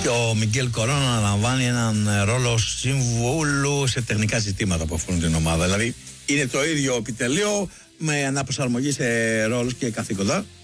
Και ο Μιγγέλ Κορώνα αναλαμβάνει έναν ρόλο συμβούλου σε τεχνικά ζητήματα που αφορούν την ομάδα. Δηλαδή είναι το ίδιο επιτελείο με αναπροσαρμογή σε ρόλους και καθήκοντα.